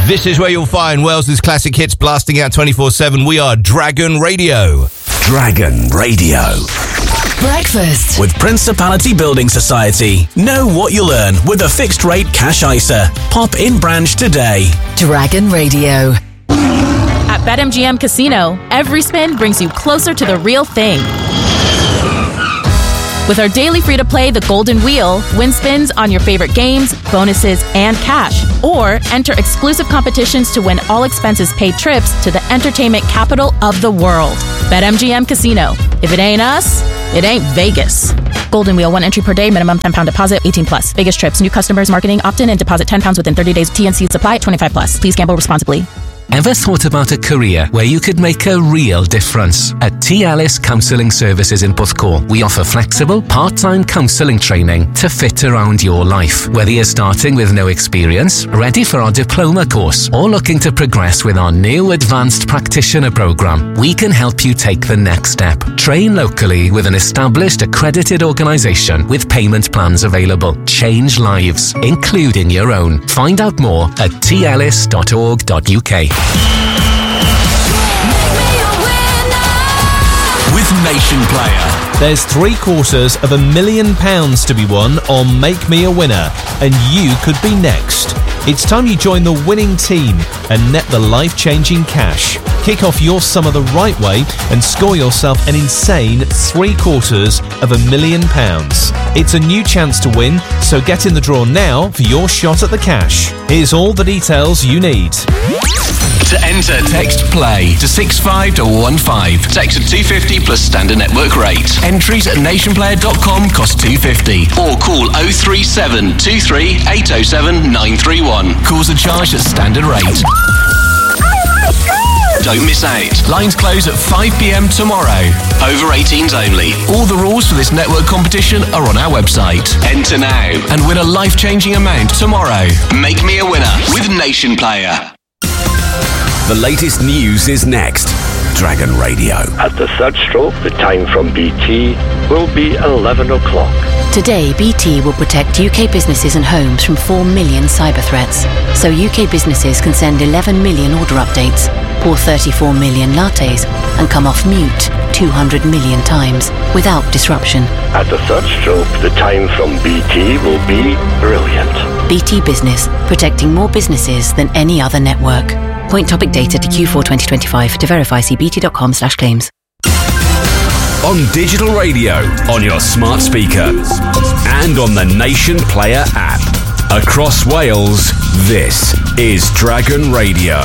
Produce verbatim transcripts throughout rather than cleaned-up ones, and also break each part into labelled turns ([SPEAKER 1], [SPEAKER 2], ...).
[SPEAKER 1] This is where you'll find Wales's classic hits blasting out twenty-four seven. We are Dragon Radio.
[SPEAKER 2] Dragon Radio.
[SPEAKER 3] Breakfast
[SPEAKER 2] with Principality Building Society. Know what you'll earn with a fixed rate cash I S A. Pop in branch today.
[SPEAKER 3] Dragon Radio.
[SPEAKER 4] At BetMGM Casino, every spin brings you closer to the real thing. With our daily free-to-play The Golden Wheel, win spins on your favorite games, bonuses, and cash. Or enter exclusive competitions to win all expenses-paid trips to the entertainment capital of the world. BetMGM Casino. If it ain't us, it ain't Vegas. Golden Wheel, one entry per day, minimum ten pounds deposit, eighteen plus. Vegas trips, new customers, marketing, opt-in and deposit ten pounds within thirty days. T N C supply, twenty-five plus. Please gamble responsibly.
[SPEAKER 5] Ever thought about a career where you could make a real difference? At T. Ellis Counselling Services in Porthcawl, we offer flexible, part-time counselling training to fit around your life. Whether you're starting with no experience, ready for our diploma course, or looking to progress with our new advanced practitioner program, we can help you take the next step. Train locally with an established accredited organisation with payment plans available. Change lives, including your own. Find out more at t ellis dot org dot u k.
[SPEAKER 2] With Nation Player.
[SPEAKER 6] There's three quarters of a million pounds to be won on Make Me a Winner, and you could be next. It's time you join the winning team and net the life-changing cash. Kick off your summer the right way and score yourself an insane three quarters of a million pounds. It's a new chance to win, so get in the draw now for your shot at the cash. Here's all the details you need.
[SPEAKER 2] To enter, text PLAY to six five one one five. Text at two fifty plus standard network rate. Entries at nationplayer dot com cost two fifty. Or call oh three seven two three eight oh seven nine three one. Calls are charged at standard rate. Don't miss out. Lines close at five p.m. tomorrow. Over eighteens only. All the rules for this network competition are on our website. Enter now and win a life-changing amount tomorrow. Make me a winner with Nation Player.
[SPEAKER 7] The latest news is next. Dragon Radio.
[SPEAKER 8] At the third stroke, the time from B T will be eleven o'clock.
[SPEAKER 9] Today, B T will protect U K businesses and homes from four million cyber threats. So U K businesses can send eleven million order updates, pour thirty-four million lattes, and come off mute two hundred million times without disruption.
[SPEAKER 8] At the third stroke, the time from B T will be brilliant.
[SPEAKER 9] B T Business, protecting more businesses than any other network. Point topic data to Q four twenty twenty-five. To verify, see bt.com slash claims.
[SPEAKER 7] On digital radio, on your smart speaker, and on the Nation Player app. Across Wales, this is Dragon Radio.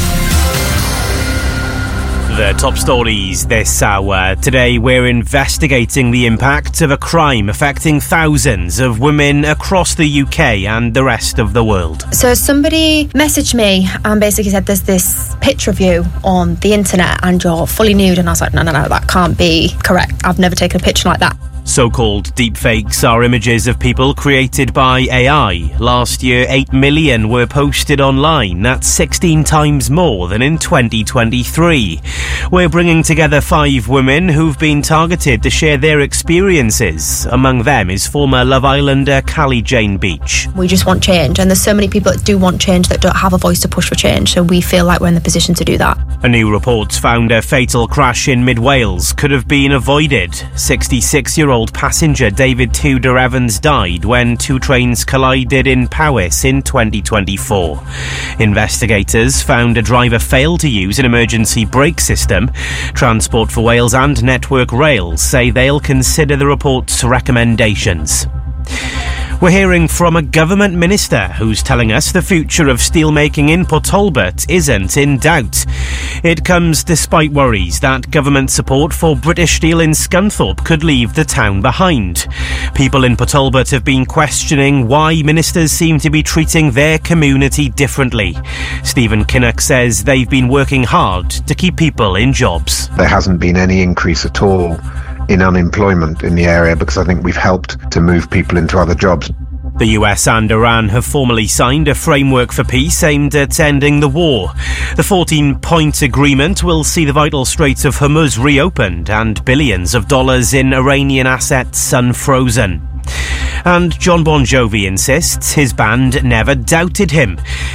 [SPEAKER 10] The top stories this hour. Today we're investigating the impact of a crime affecting thousands of women across the U K and the rest of the world.
[SPEAKER 11] So somebody messaged me and basically said there's this picture of you on the internet and you're fully nude, and I was like, no, no, no, that can't be correct. I've never taken a picture like that.
[SPEAKER 10] So-called deepfakes are images of people created by A I. Last year, eight million were posted online. That's sixteen times more than in twenty twenty-three. We're bringing together five women who've been targeted to share their experiences. Among them is former Love Islander Callie Jane Beach.
[SPEAKER 11] We just want change, and there's so many people that do want change that don't have a voice to push for change, so we feel like we're in the position to do that.
[SPEAKER 10] A new report found a fatal crash in mid-Wales could have been avoided. sixty-six-year-old passenger David Tudor Evans died when two trains collided in Powys in twenty twenty-four. Investigators found a driver failed to use an emergency brake system. Transport for Wales and Network Rail say they'll consider the report's recommendations. We're hearing from a government minister who's telling us the future of steelmaking in Port Talbot isn't in doubt. It comes despite worries that government support for British Steel in Scunthorpe could leave the town behind. People in Port Talbot have been questioning why ministers seem to be treating their community differently. Stephen Kinnock says they've been working hard to keep people in jobs.
[SPEAKER 12] There hasn't been any increase at all in unemployment in the area because I think we've helped to move people into other jobs.
[SPEAKER 10] The U S and Iran have formally signed a framework for peace aimed at ending the war. The fourteen-point agreement will see the vital Strait of Hormuz reopened and billions of dollars in Iranian assets unfrozen. And John Bon Jovi insists his band never doubted him.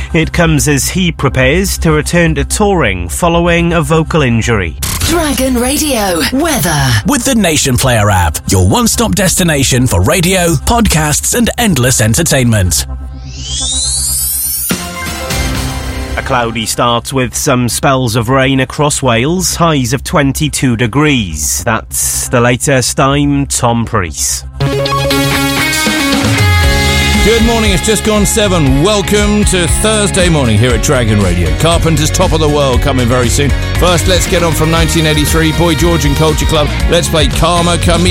[SPEAKER 10] It comes as he prepares to return to touring following a vocal injury.
[SPEAKER 3] Dragon Radio weather.
[SPEAKER 13] With the Nation Player app, your one-stop destination for radio, podcasts and endless entertainment.
[SPEAKER 10] A cloudy start with some spells of rain across Wales, highs of twenty-two degrees. That's the latest. I'm Tom Preece.
[SPEAKER 1] Good morning, it's just gone seven. Welcome to Thursday morning here at Dragon Radio. Carpenter's Top of the World coming very soon. First, let's get on from nineteen eighty-three, Boy George and Culture Club. Let's play Karma Come